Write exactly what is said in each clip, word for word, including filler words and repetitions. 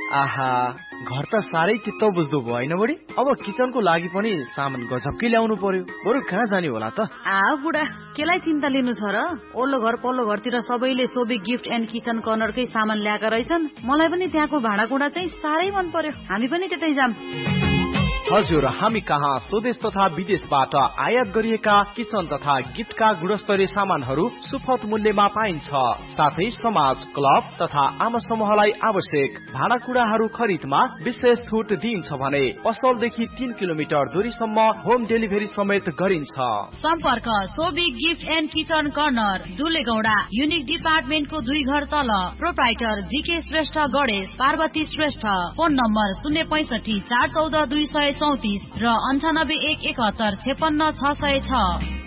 आहा, घर त साह्रै चित्त बुझ्दो भयो हैन बडी? अब किचनको लागि पनि सामान गजबकै ल्याउनु पर्यो। बरु कहाँ जाने होला त? आ बुढा, केलाई चिन्ता लिनु छ र? ओल्लो घर पल्लो घरतिर सबैले सोबी गिफ्ट एन्ड किचन कर्नरकै सामान ल्याएका रहेछन्। मलाई पनि त्यहाँको भाँडाकुँडा चाहिँ साह्रै मन पर्यो। हामी पनि त्यतै जाम। हजुर, हामी कहाँ स्वदेश तथा विदेशबाट आयात गरिएका किचन तथा गिफ्टका गुणस्तरीय सामानहरू सुपथ मूल्यमा पाइन्छ। साथै समाज, क्लब तथा आम समूहलाई आवश्यक भाँडाकुँडाहरू खरिदमा विशेष छुट दिइन्छ भने पसलदेखि तीन किलोमिटर दूरीसम्म होम डेलिभरी समेत गरिन्छ। सम्पर्क Sobi gift and kitchen corner, दुलेगौडा, unique डिपार्टमेन्टको दुई घर तल। Proprietor GK Shrestha Ganesh, Parvati Shrestha. Phone number शून्य पैसठी चार चौध दुई सय चौतिस र अन्ठानब्बे एक एकहत्तर छेपन्न छ सय छ।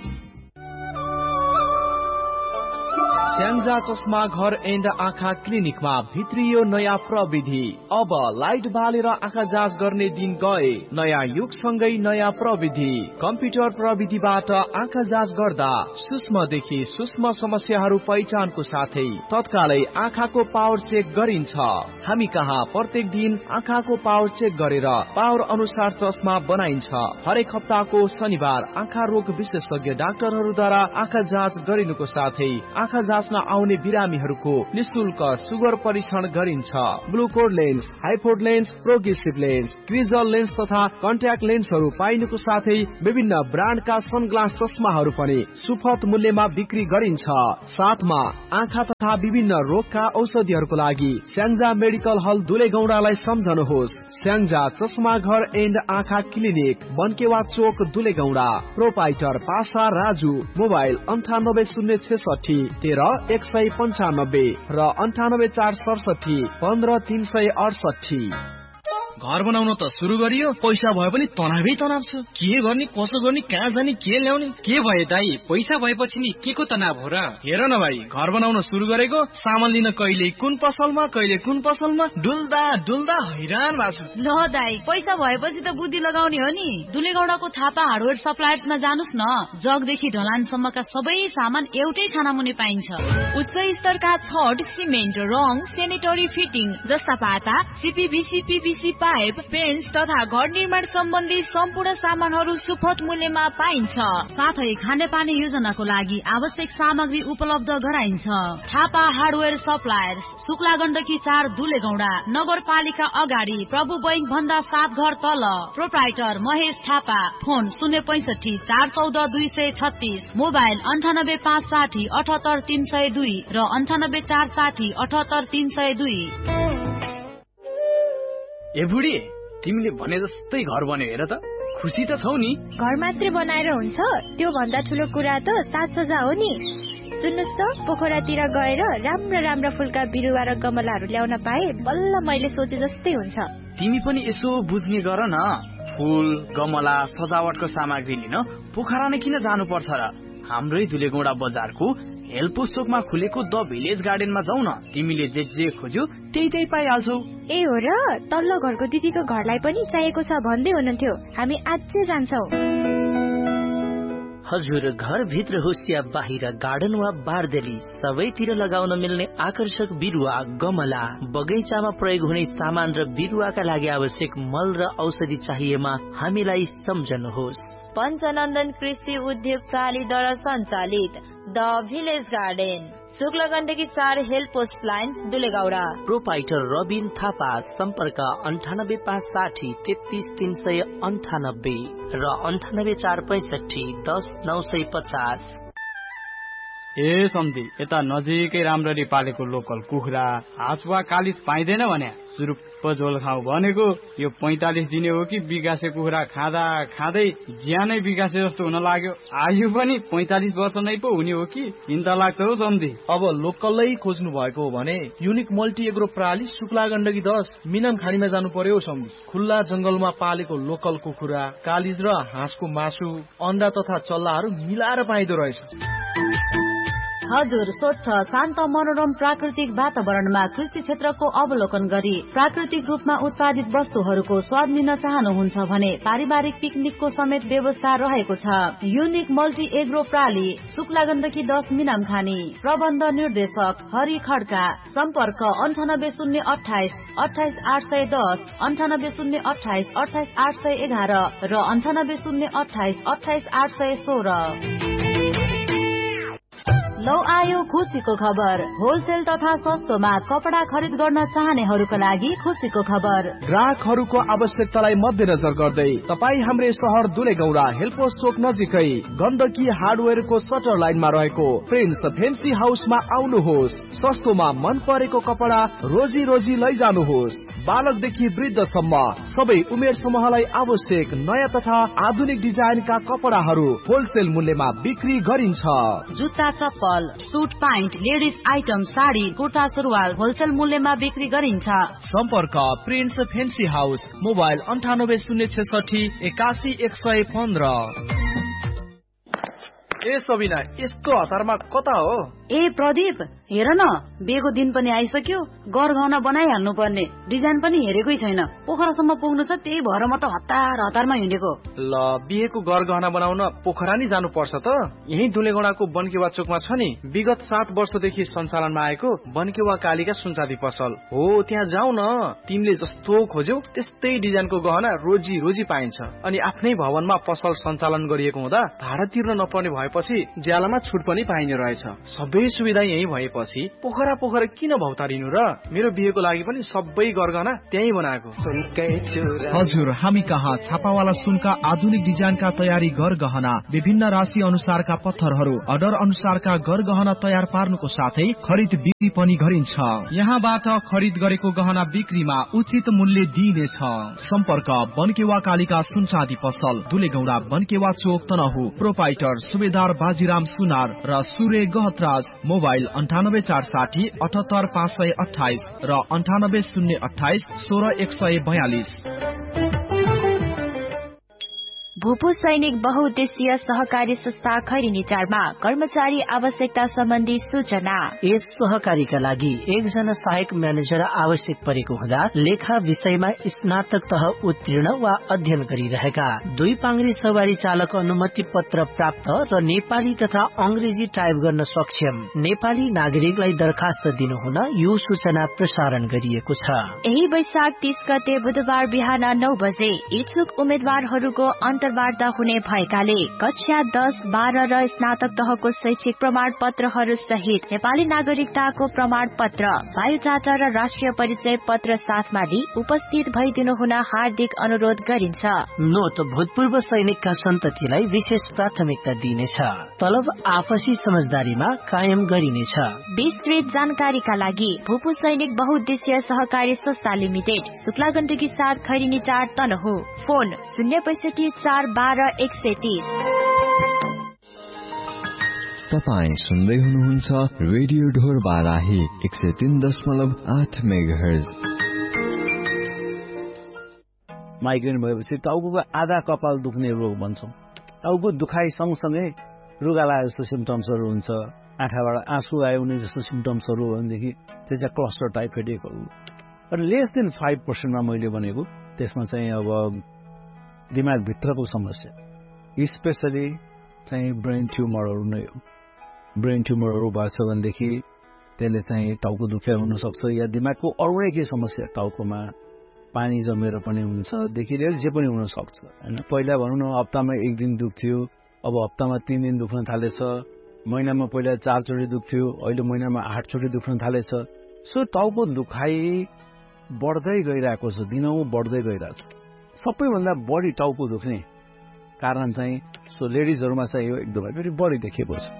स्याङ्जा चस्मा घर एन्ड आँखा क्लिनिकमा भित्रियो नयाँ प्रविधि। अब लाइट बालेर आँखा जाँच गर्ने दिन गए। नयाँ युगसँगै नयाँ प्रविधि। कम्प्युटर प्रविधिबाट आँखा जाँच गर्दा सूक्ष्मदेखि सूक्ष्म समस्याहरू पहिचानको साथै तत्कालै आँखाको पावर चेक गरिन्छ। हामी कहाँ प्रत्येक दिन आँखाको पावर चेक गरेर पावर अनुसार चस्मा बनाइन्छ। हरेक हप्ताको शनिबार आँखा रोग विशेषज्ञ डाक्टरहरूद्वारा आँखा जाँच गरिनुको साथै आँखा जाँच आउने बिरामीहरूको निशुल्क सुगर परीक्षण गरिन्छ। ग्लुकोड lens, हाइपोड lens, progressive lens, क्रिजल lens तथा कन्ट्याक्ट लेन्सहरू पाइनुको साथै विभिन्न ब्रान्डका सनग्लास चस्माहरू पनि सुपथ मूल्यमा बिक्री गरिन्छ। साथमा आँखा तथा विभिन्न रोगका औषधिहरूको लागि स्याङ्जा मेडिकल हल दुलेगौडालाई सम्झनुहोस्। स्याङ्जा चस्मा घर एन्ड आँखा क्लिनिक, बनकेवा चोक, दुलेगौडा। प्रोपाइटर पासा राजु। मोबाइल अन्ठानब्बे शून्य छेसठी तेह्र एक सय पन्चानब्बे र अन्ठानब्बे चार सडसठी पन्ध्र तीन सय अडसठी। घर बनाउन त सुरु गरियो, पैसा भए पनि तनावै तनाव छ। के गर्ने, कसो गर्ने, कहाँ जाने, के ल्याउने? के भयो दाई, पैसा भएपछि नि के को तनाव हो र? हेर न भाइ, घर बनाउन सुरु गरेको, सामान लिन कहिले कुन पसलमा कहिले कुन पसलमा डुल्दा डुल्दा हैरान भएको छु। ल दाई, पैसा भएपछि त बुद्धि लगाउने हो नि। दुलेगौडाको थापा हार्डवेयर सप्लायर्समा जानुस् न। जगदेखि ढलानसम्मका सबै सामान एउटै थाना मुनि पाइन्छ। उच्च स्तरका छड, सिमेन्ट, रङ, सेनिटरी फिटिङ जस्ता पाता, सिपिभिसी, पिभिसी पाइप, पेन्स तथा घर निर्माण सम्बन्धी सम्पूर्ण सामानहरू सुपथ मूल्यमा पाइन्छ। साथै खानेपानी योजनाको लागि आवश्यक सामग्री उपलब्ध गराइन्छ। थापा हार्डवेयर सप्लायर्स, शुक्ला गण्डकी चार, दुलेगौडा। नगरपालिका अगाडि, प्रभु बैंक भन्दा सात घर तल। प्रोप्राइटर महेश थापा। फोन शून्य पैसठी चार चौध दुई सय छत्तीस। मोबाइल अन्ठानब्बे पाँच साठी अठहत्तर तीन सय दुई र अन्ठानब्बे चार साठी अठहत्तर तीन सय दुई। ए बुढी, तिमीले भने जस्तै घर बन्यो हेर त। खुसी त छौ नि? घर मात्रै बनाएर हुन्छ? त्यो भन्दा ठुलो कुरा त साज सज्जा हो नि। सुन्नुस् त, पोखरातिर गएर राम्रा राम्रा फुलका बिरुवा र गमलाहरू ल्याउन पाए बल्ल मैले सोचे जस्तै हुन्छ। तिमी पनि यसो बुझ्ने गर न। फुल, गमला, सजावटको सामग्री लिन पोखरा नै किन जानु पर्छ र? हाम्रै दुलेगौडा बजारको हेल्पोस चोकमा खुलेको द भिलेज गार्डनमा जाऊ न। तिमीले जे जे खोज्यो त्यही त्यही पाइहाल्छौ। ए हो र? तल्लो घरको दिदीको घरलाई पनि चाहिएको छ भन्दै हुनुहुन्थ्यो। हामी आजै जान्छौ। हजुर, घर भित्र होस् या बाहिर, गार्डन वा बारदेली, सबैतिर लगाउन मिल्ने आकर्षक बिरुवा, गमला, बगैँचामा प्रयोग हुने सामान र बिरुवाका लागि आवश्यक मल र औषधि चाहिएमा हामीलाई सम्झनुहोस्। पञ्चनन्दन कृषि उद्योग प्रणालीद्वारा सञ्चालित the village garden, Shukla Gandaki चार, help post line, दुलेगौडा। Proprietor Rabin Thapa. सम्पर्क अन्ठानब्बे पाँच साठी तेत्तीस तीन सय अन्ठानब्बे र अन्ठानब्बे चार पैसठी दस नौ सय पचास। ए सम्धी, यता नजिकै राम्ररी पालेको लोकल कुखुरा, हाँस वा कालिज पाइँदैन भने सुरुप्प झोल खाऊ भनेको यो पैंतालिस दिने हो कि विकासे कुखुरा खाँदा खाँदै ज्यानै विकासे जस्तो हुन लाग्यो। आयु पनि पैंतालिस वर्ष नै पो हुने हो कि? चिन्ता लाग्छ हौ सम्धी। अब लोकलै खोज्नु भएको हो भने युनिक मल्टी एग्रो प्रणाली, शुक्ला गण्डकी दस, मिनाम खानीमा जानु पर्यो सम्धी। खुल्ला जंगलमा पालेको लोकल कुखुरा, कालिज र हाँसको मासु, अन्डा तथा चल्लाहरू मिलाएर पाइदो रहेछ। हजुर, स्वच्छ शान्त मनोरम प्राकृतिक वातावरणमा कृषि क्षेत्रको अवलोकन गरी प्राकृतिक रूपमा उत्पादित वस्तुहरूको स्वाद लिन चाहनुहुन्छ भने पारिवारिक पिकनिकको समेत व्यवस्था रहेको छ। Unique multi agro प्राली, Shukla Gandaki दस मिनाम खानी। प्रबन्ध निर्देशक हरि खड्का। सम्पर्क अन्ठानब्बे शून्य अठाइस अठाइस आठ सय दस, अन्ठानब्बे शून्य अठाइस अठाइस आठ सय एघार र अन्ठानब्बे शून्य अठाइस अठाइस आठ सय सोह्र। लौ आयो खुसीको खबर। होलसेल तथा सस्तोमा कपडा खरिद गर्न चाहनेहरूका लागि खुसीको खबर। ग्राहकहरूको आवश्यकतालाई मध्यनजर गर्दै तपाईँ हाम्रै सहर दुलेगौडा हेल्पोस चोक नजिकै गण्डकी हार्डवेयरको सटर लाइनमा रहेको प्रिन्स फेन्सी हाउसमा आउनुहोस्। सस्तोमा मन परेको कपडा रोजी रोजी लैजानुहोस्। बालकदेखि वृद्धसम्म सबै उमेर समूहलाई आवश्यक नयाँ तथा आधुनिक डिजाइनका कपडाहरू होलसेल मूल्यमा बिक्री गरिन्छ। जुत्ता, चप्पल, suit pant, ladies item, sari, kurta, सुरुवाल होलसेल मूल्यमा बिक्री गरिन्छ। सम्पर्क प्रिन्स फेन्सी हाउस। मोबाइल अन्ठानब्बे शून्य छेसठी एकासी एक सय पन्ध्र। ए सबिना, यसको हतारमा कता हो? ए प्रदीप, हेर न, बिहेको दिन पनि आइसक्यो। गरगहना बनाइहाल्नु पर्ने। डिजाइन पनि हेरेकै छैन। पोखरासम्म पुग्नु छ, त्यही भएर म त हतार हतारमा हिँडेको। ल, बिहेको गरगहना बनाउन पोखरा नि जानु पर्छ त? यही दुलेगौडाको बनकेवा चोकमा छ नि, विगत सात वर्षदेखि सञ्चालनमा आएको बनकेवा कालीका सुनचाँदी पसल हो। त्यहाँ जाऊ न। तिमीले जस्तो खोज्यौ त्यस्तै डिजाइनको गहना रोजी रोजी पाइन्छ। अनि आफ्नै भवनमा पसल सञ्चालन गरिएको हुँदा भाडा तिर्न नपर्ने भएपछि ज्यालामा छुट पनि पाइने रहेछ। सबै सुविधा यही भएपछि पोखरा पोखरा किन भौतारिनु र? मेरो बिहेको लागि पनि सबै गरगहना त्यही बनाएको। हजुर, हामी कहाँ छापावाला सुनका आधुनिक डिजाइनका तयारी गरगहना, विभिन्न राशि अनुसारका पत्थरहरू, अर्डर अनुसारका गरगहना तयार पार्नुको साथै खरिद बिक्री पनि गरिन्छ। यहाँबाट खरिद गरेको गहना बिक्रीमा उचित मूल्य दिइनेछ। सम्पर्क बनकेवा कालीका सुनचाँदी पसल, दुलेगौडा बनकेवा चोक, तनहु। प्रोपाइटर सुबेदार बाजीराम सुनार र सूर्य गहतराज। मोबाइल अन्ठानब्बे चार साठी अठहत्तर पाँच सय अठाइस र अन्ठानब्बे शून्य अठाइस सोह्र एक सय बयालिस। भूपू सैनिक बहुउद्देश्यीय सहकारी संस्था खैरिनी चारमा कर्मचारी आवश्यकता सम्बन्धी सूचना। यस सहकारीका लागि एकजना सहायक म्यानेजर आवश्यक परेको हुँदा लेखा विषयमा स्नातक तह उत्तीर्ण वा अध्ययन गरिरहेका, दुई पाङ्ग्री सवारी चालक अनुमति पत्र प्राप्त र नेपाली तथा अंग्रेजी टाइप गर्न सक्षम नेपाली नागरिकलाई दरखास्त दिनुहुन यो सूचना प्रसारण गरिएको छ। यही वैशाख तीस गते बुधबार बिहान नौ बजे इच्छुक उम्मेद्वारहरूको अन्तर्वार्ता हुने भएकाले कक्षा दस बाह्र र स्नातक तहको शैक्षिक प्रमाण पत्रहरू सहित नेपाली नागरिकताको प्रमाण पत्र, बायोडाटा र राष्ट्रिय परिचय पत्र साथमा लिई उपस्थित भइदिनु हुन हार्दिक अनुरोध गरिन्छ। नोट: भूतपूर्व सैनिकका सन्ततिलाई विशेष प्राथमिकता दिइनेछ। तलब आपसी समझदारीमा कायम गरिनेछ। विस्तृत जानकारीका लागि भूपू सैनिक बहुउद्देश्यीय सहकारी संस्था लिमिटेड, शुक्ला गण्डकी सात, खैरिनी चार, तनहु। फोन शून्य पैसठी चार बाह्र एक सय तीस। तपाईँ सुन्दै हुनुहुन्छ रेडियो ढोर बाराही एक सय तीन दशमलव आठ मेगाहर्ज। माइग्रेन भएपछि टाउको आधा कपाल दुख्ने रोग भन्छौँ। टाउको दुखाइ सँगसँगै रुगा लागे जस्तो सिम्टम्सहरू हुन्छ। आँखाबाट आँसु आयो भने जस्तो सिम्टम्सहरू हो भनेदेखि त्यो चाहिँ क्लस्टर टाइप हेडेकहरू। र लेस देन फाइभ पर्सेन्टमा मैले भनेको त्यसमा चाहिँ अब दिमागभित्रको समस्या, स्पेसली चाहिँ ब्रेन ट्युमरहरू नै हो। ब्रेन ट्युमरहरू भएछ भनेदेखि त्यसले चाहिँ टाउको दुखाइ हुनसक्छ, या दिमागको अरू नै के समस्या, टाउकोमा पानी जमेर पनि हुन्छ देखि लिएर जे पनि हुनसक्छ होइन। पहिला भनौँ न हप्तामा एक दिन दुख्थ्यो, अब हप्तामा तीन दिन दुख्न थालेछ। महिनामा पहिला चारचोटि दुख्थ्यो, अहिले महिनामा आठचोटि दुख्न थालेछ। सो टाउको दुखाइ बढ्दै गइरहेको छ, दिनहुँ बढ्दै गइरहेछ। सबैभन्दा बढी टाउको दुख्ने कारण चाहिँ सो लेडिजहरूमा चाहिँ यो एकदमै फेरि बढी देखिएको छ।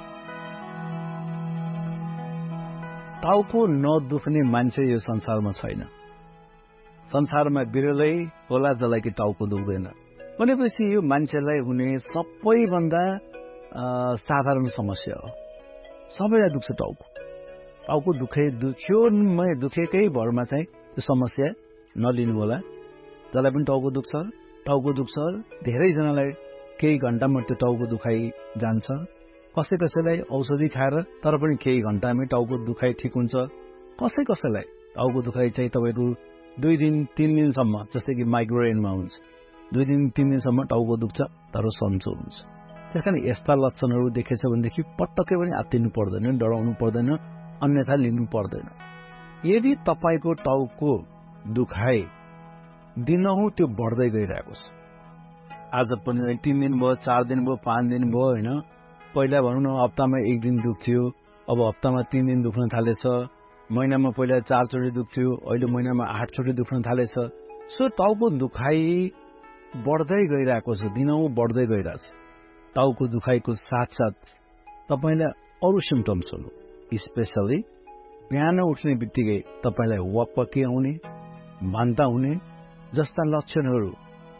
टाउको नदुख्ने मान्छे यो संसारमा छैन। संसारमा बिरलै होला जसलाई कि टाउको दुख्दैन भनेपछि यो मान्छेलाई हुने सबैभन्दा साधारण समस्या हो। सबैलाई दुख्छ टाउको। टाउको दुखे दुख्यो दुखेकै भरमा चाहिँ त्यो समस्या नलिनु होला। जसलाई पनि टाउको दुख्छ टाउको दुख्छ धेरैजनालाई केही घण्टामा त्यो टाउको दुखाइ जान्छ। कसै कसैलाई औषधि खाएर तर पनि केही घण्टामै टाउको दुखाइ ठिक हुन्छ। कसै कसैलाई टाउको दुखाइ चाहिँ तपाईँको दुई दिन तीन दिनसम्म, जस्तै कि माइग्रेनमा हुन्छ, दुई दिन तीन दिनसम्म टाउको दुख्छ तर सन्चो हुन्छ। त्यस कारण यस्ता लक्षणहरू देखेछ भनेदेखि पटक्कै पनि आत्तिनु पर्दैन, डराउनु पर्दैन, अन्यथा लिनु पर्दैन। यदि तपाईँको टाउको दुखाइ दिनहुँ त्यो बढ्दै गइरहेको छ, आज पनि तीन दिन भयो, चार दिन भयो, पाँच दिन भयो होइन, पहिला भनौँ न हप्तामा एक दिन दुख्थ्यो, अब हप्तामा तीन दिन दुख्न थालेछ, महिनामा पहिला चारचोटि दुख्थ्यो, अहिले महिनामा आठचोटि दुख्न थालेछ। सो टाउको दुखाइ बढ्दै गइरहेको छ, दिनहुँ बढ्दै गइरहेछ। टाउको दुखाइको साथसाथ तपाईँलाई अरू सिम्टम्सहरू, स्पेसली बिहान उठ्ने बित्तिकै तपाईँलाई वापकी आउने, बान्ता हुने जस्ता लक्षणहरू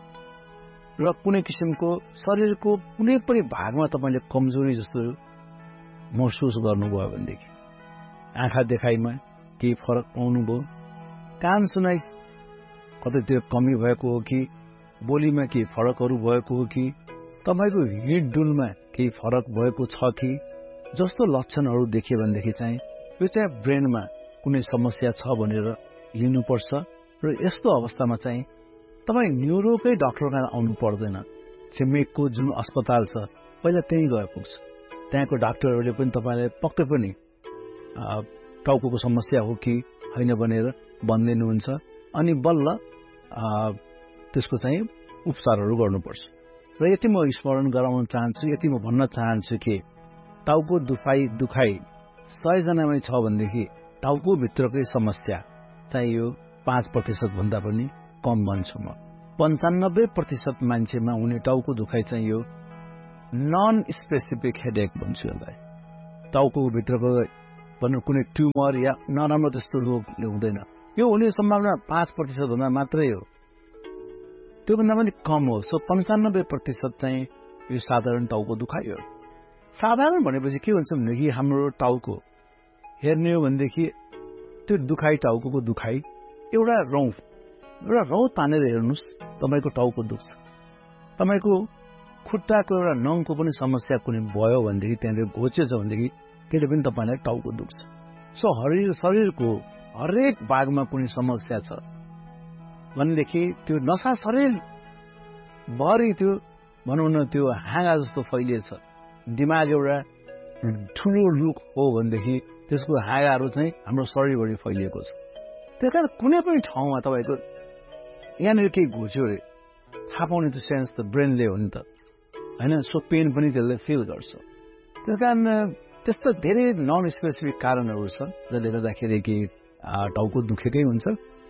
र कुनै किसिमको शरीरको कुनै पनि भागमा तपाईँले कमजोरी जस्तो महसुस गर्नुभयो भनेदेखि, आँखा देखाइमा केही फरक पाउनुभयो, कान सुनाइ कतै त्यो कमी भएको हो कि, बोलीमा केही फरकहरू भएको हो कि, तपाईँको हिँडडुलमा केही फरक भएको छ कि, जस्तो लक्षणहरू देख्यो भनेदेखि चाहिँ यो चाहिँ ब्रेनमा कुनै समस्या छ भनेर लिनुपर्छ। र यस्तो अवस्थामा चाहिँ तपाईँ न्युरोकै डाक्टर कहाँ आउनु पर्दैन, छिमेकको जुन अस्पताल छ पहिला त्यहीँ गए पुग्छ। त्यहाँको डाक्टरहरूले पनि तपाईँलाई पक्कै पनि टाउको समस्या हो कि होइन भनेर भनिदिनुहुन्छ, अनि बल्ल त्यसको चाहिँ उपचारहरू गर्नुपर्छ। र यति म स्मरण गराउन चाहन्छु, यति म भन्न चाहन्छु कि टाउको दुखाइ दुखाइ सयजनामै छ भनेदेखि टाउकोभित्रकै समस्या चाहिँ यो पाँच प्रतिशत भन्दा पनि कम भन्छु म। पन्चानब्बे प्रतिशत मान्छेमा हुने टाउको दुखाइ चाहिँ यो नन स्पेसिफिक हेडेक भन्छु यसलाई। टाउको भित्रको भनौँ कुनै ट्युमर या नराम्रो त्यस्तो रोग हुँदैन, यो हुने सम्भावना पाँच प्रतिशत भन्दा मात्रै हो, त्योभन्दा पनि कम हो। सो पन्चानब्बे प्रतिशत चाहिँ यो साधारण टाउको दुखाइ हो। साधारण भनेपछि के हुन्छ भनेदेखि हाम्रो टाउको हेर्ने हो भनेदेखि त्यो दुखाइ, टाउको दुखाइ एउटा रौँ एउटा रौँ तानेर हेर्नुहोस्, तपाईँको टाउको दुख्छ। तपाईँको खुट्टाको एउटा नङको पनि समस्या कुनै भयो भनेदेखि, त्यहाँनिर घोचेछ भनेदेखि त्यसले पनि तपाईँलाई टाउको दुख्छ। सो शरीर शरीरको हरेक भागमा कुनै समस्या छ भनेदेखि त्यो नसा शरीरभरि त्यो भनौँ न त्यो हाँगा जस्तो फैलिएछ, दिमाग एउटा ठुलो रुख हो भनेदेखि त्यसको हाँगाहरू चाहिँ हाम्रो शरीरभरि फैलिएको छ। त्यस कारण कुनै पनि ठाउँमा तपाईँको यहाँनिर केही घुच्यो अरे थाहा पाउने त्यो सेन्स त ब्रेनले हो नि त होइन। सो पेन पनि त्यसले फिल गर्छ। त्यस कारण त्यस्तो धेरै नन स्पेसिफिक कारणहरू छ जसले गर्दाखेरि कि टाउको दुखेकै हुन्छ।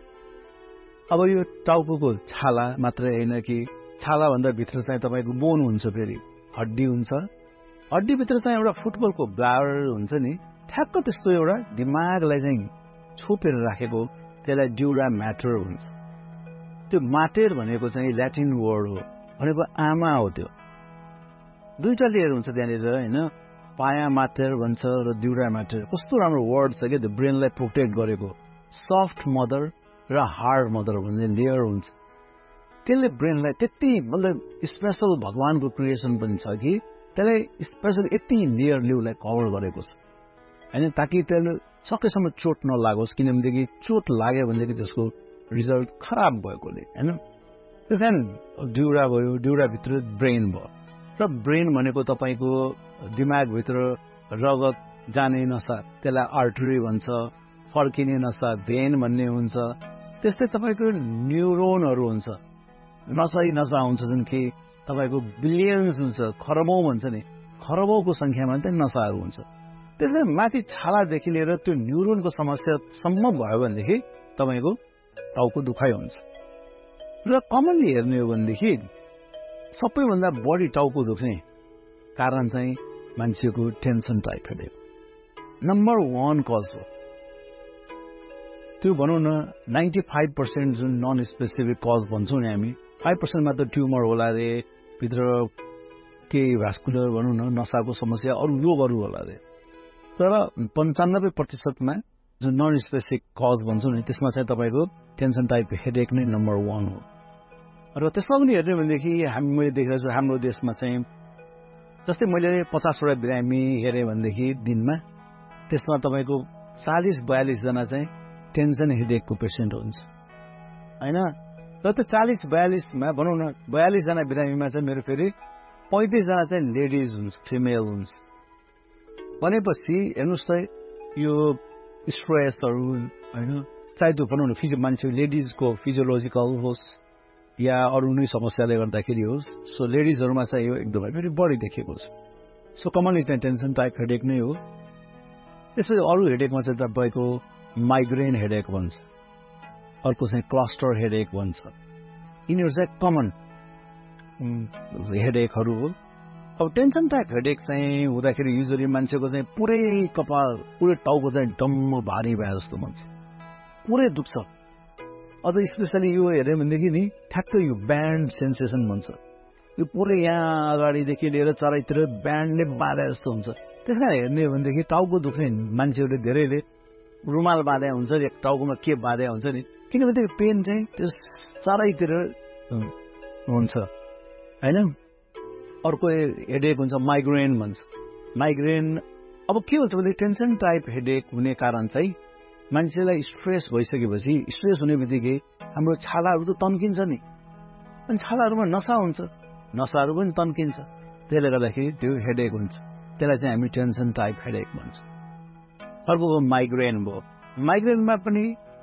अब यो टाउको छाला मात्रै होइन कि, छालाभन्दा भित्र चाहिँ तपाईँको बोन हुन्छ, फेरि हड्डी हुन्छ, हड्डीभित्र चाहिँ एउटा फुटबलको ब्लाडर हुन्छ नि, ठ्याक्क त्यस्तो एउटा दिमागलाई चाहिँ छोपेर राखेको, त्यसलाई ड्युरा म्याटर हुन्छ। त्यो माटेर भनेको चाहिँ ल्याटिन वर्ड हो, भनेको आमा हो। त्यो दुईटा लेयर हुन्छ त्यहाँनिर होइन, पाया माटेर भन्छ र ड्युरा म्याटर। कस्तो राम्रो वर्ड छ क्या, त्यो ब्रेनलाई प्रोटेक्ट गरेको। सफ्ट मदर र हार्ड मदर भन्ने लेयर हुन्छ, त्यसले ब्रेनलाई त्यति मतलब स्पेसल भगवानको क्रिएसन पनि छ कि त्यसलाई स्पेसल यति लेयरले उसलाई कभर गरेको छ होइन, ताकि त्यसले सकेसम्म चोट नलागोस्। किनभनेदेखि चोट लाग्यो भनेदेखि त्यसको रिजल्ट खराब भएकोले होइन। त्यस कारण ड्युरा भयो, ड्युराभित्र ब्रेन भयो, र ब्रेन भनेको तपाईँको दिमागभित्र रगत जाने नसा, त्यसलाई आर्टरी भन्छ, फर्किने नसा भेन भन्ने हुन्छ। त्यस्तै तपाईँको न्युरोनहरू हुन्छ, नसै नसा हुन्छ जुन कि तपाईँको बिलियन्स हुन्छ, खरबौँ भन्छ नि, खरबौँको सङ्ख्यामा चाहिँ नसाहरू हुन्छ। त्यसले माथि छालादेखि लिएर त्यो न्युरोनको समस्यासम्म भयो भनेदेखि तपाईँको टाउको दुखाइ हुन्छ। र कमनली हेर्ने हो भनेदेखि सबैभन्दा बढी टाउको दुख्ने कारण चाहिँ मान्छेको tension type headache number one cause हो। त्यो भनौँ न नाइन्टी फाइभ पर्सेन्ट जुन नन स्पेसिफिक कज भन्छौँ नि हामी, फाइभ पर्सेन्टमा त ट्युमर होला रे, भित्र केही भास्कुलर भनौँ न नसाको समस्या, अरू रोगहरू होला रे। तर पन्चानब्बे प्रतिशतमा जुन नन स्पेसिफिक कज भन्छौँ नि, त्यसमा चाहिँ तपाईँको टेन्सन टाइप हेडेक नै नम्बर वान हो। र त्यसमा पनि हेर्ने भनेदेखि हामी मैले देखेको छु हाम्रो देशमा चाहिँ जस्तै मैले पचासवटा बिरामी हेरेँ भनेदेखि दिनमा त्यसमा तपाईँको चालिस बयालिसजना चाहिँ टेन्सन हेडेकको पेसेन्ट हुन्छ होइन। र त्यो चालिस बयालिसमा भनौँ न बयालिसजना बिरामीमा चाहिँ मेरो फेरि पैँतिसजना चाहिँ लेडिज हुन्छ, फिमेल हुन्छ भनेपछि हेर्नुहोस् त यो स्ट्रेसहरू होइन, चाहे त्यो भनौँ न फिजि मान्छे लेडिजको फिजियोलोजिकल होस् या अरू नै समस्याले गर्दाखेरि होस्, सो लेडिजहरूमा चाहिँ यो एकदमै फेरि बढी देखेको छ। सो कमनली चाहिँ टेन्सन टाइप हेडेक नै हो। त्यसपछि अरू हेडेकमा चाहिँ तपाईँको माइग्रेन हेडेक भन्छ, अर्को चाहिँ क्लस्टर हेडेक भन्छ। यिनीहरू चाहिँ कमन हेडेकहरू हो। अब टेन्सन टाइप हेडेक चाहिँ हुँदाखेरि युजली मान्छेको चाहिँ पुरै कपाल पुरै टाउको चाहिँ डम्म भारी भए जस्तो भन्छ, पुरै दुख्छ। अझ स्पेसली यो हेऱ्यो भनेदेखि नि ठ्याक्कै यो ब्यान्ड सेन्सेसन भन्छ, यो पुरै यहाँ अगाडिदेखि लिएर चारैतिर ब्यान्डले बाँधे जस्तो हुन्छ। त्यस कारण हेर्ने हो भनेदेखि टाउको दुख्ने मान्छेहरूले धेरैले रुमाल बाँधे हुन्छ, एक टाउकोमा के बाँधे हुन्छ नि, किनभने त्यो पेन चाहिँ त्यो चारैतिर हुन्छ होइन। अर्को हेडेक हुन्छ माइग्रेन भन्छ। माइग्रेन अब के हुन्छ भने टेन्सन टाइप हेडेक हुने कारण चाहिँ मान्छेलाई स्ट्रेस भइसकेपछि, स्ट्रेस हुने बित्तिकै हाम्रो छालाहरू त तन्किन्छ नि, अनि छालाहरूमा नसा हुन्छ, नसाहरू पनि तन्किन्छ, त्यसले गर्दाखेरि त्यो हेडेक हुन्छ। त्यसलाई चाहिँ हामी टेन्सन टाइप हेडेक भन्छ। अर्को माइग्रेन भयो। माइग्रेनमा पनि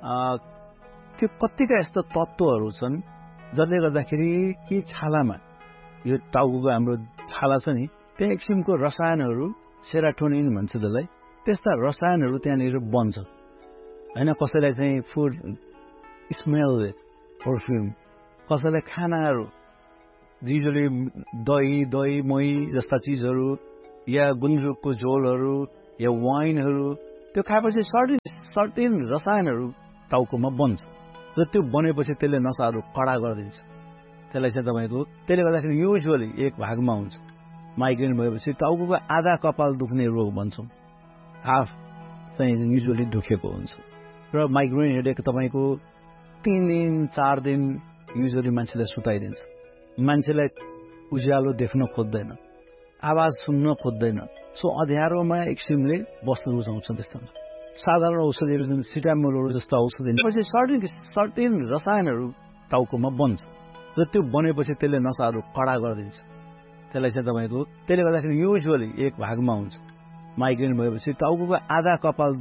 त्यो कतिका यस्ता तत्त्वहरू छन् जसले गर्दाखेरि कि छालामा यो टाउको हाम्रो छाला छ नि, त्यहाँ एक किसिमको रसायनहरू सेराटोनिन भन्छ त्यसलाई, त्यस्ता रसायनहरू त्यहाँनिर बन्छ होइन। कसैलाई चाहिँ फुड स्मेल पर्फ्युम, कसैलाई खानाहरू युजली दही दही मही जस्ता चिजहरू या गुन्द्रुकको झोलहरू या वाइनहरू त्यो खाएपछि सर्टिन सर्टिन रसायनहरू टाउकोमा बन्छ र त्यो बनेपछि त्यसले नसाहरू कडा गरिदिन्छ। त्यसलाई चाहिँ तपाईँको त्यसले गर्दाखेरि युजुअली एक भागमा हुन्छ। माइग्रेन भएपछि टाउको आधा कपाल दुख्ने रोग भन्छौँ, हाफ चाहिँ युजुअली दुखेको हुन्छ। र माइग्रेन हेडेक तपाईँको तिन दिन चार दिन युजुअली मान्छेलाई सुताइदिन्छ। मान्छेलाई उज्यालो देख्न खोज्दैन, आवाज सुन्न खोज्दैन, सो अँध्यारोमा एक किसिमले बस्न रुचाउँछन्। त्यस्तोमा साधारण औषधिहरू जुन सिटामोलहरू जस्तो औषधि पछि सर्टिन सर्टिन रसायनहरू टाउकोमा बन्छ र त्यो बनेपछि त्यसले नसाहरू कडा गरिदिन्छ। त्यसलाई चाहिँ तपाईँको त्यसले गर्दाखेरि युजुअली एक भागमा हुन्छ। माइग्रेन भएपछि टाउको आधा कपाल